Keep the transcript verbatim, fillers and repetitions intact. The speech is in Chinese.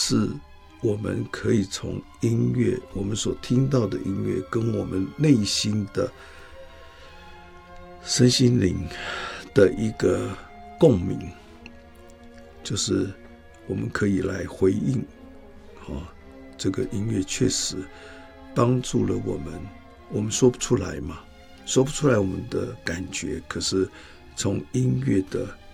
是我们可以从音乐，我们所听到的音乐跟我们内心的身心灵的一个共鸣，就是我们可以来回应、哦、这个音乐确实帮助了我们，我们说不出来嘛，说不出来我们的感觉，可是从音乐的